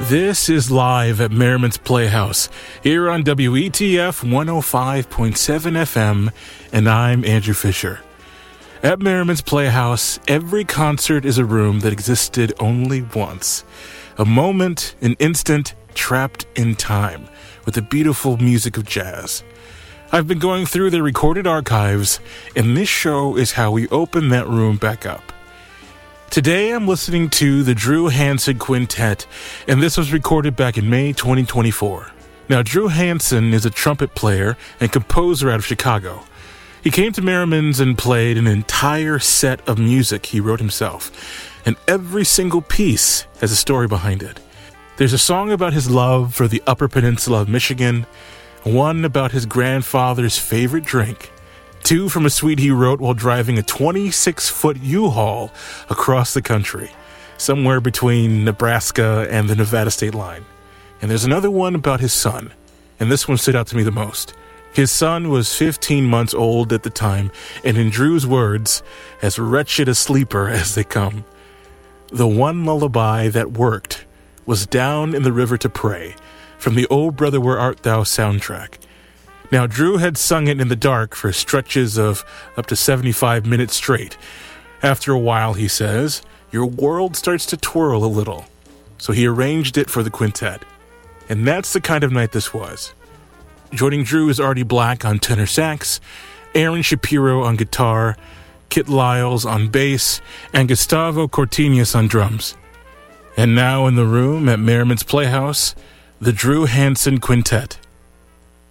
This is live at Merriman's Playhouse, here on WETF 105.7 FM, and I'm Andrew Fisher. At Merriman's Playhouse, every concert is a room that existed only once. A moment, an instant, trapped in time, with the beautiful music of jazz. I've been going through the recorded archives, and this show is how we open that room back up. Today I'm listening to the Drew Hansen Quintet, and this was recorded back in May 2024. Now, Drew Hansen is a trumpet player and composer out of Chicago. He came to Merriman's and played an entire set of music he wrote himself, and every single piece has a story behind it. There's a song about his love for the Upper Peninsula of Michigan, one about his grandfather's favorite drink, two from a suite he wrote while driving a 26-foot U-Haul across the country, somewhere between Nebraska and the Nevada state line. And there's another one about his son, and this one stood out to me the most. His son was 15 months old at the time, and in Drew's words, as wretched a sleeper as they come. The one lullaby that worked was Down in the River to Pray, from the Oh Brother Where Art Thou soundtrack. Now, Drew had sung it in the dark for stretches of up to 75 minutes straight. After a while, he says, your world starts to twirl a little. So he arranged it for the quintet. And that's the kind of night this was. Joining Drew is Artie Black on tenor sax, Aaron Shapiro on guitar, Kit Lyles on bass, and Gustavo Cortinez on drums. And now in the room at Merriman's Playhouse, the Drew Hansen Quintet.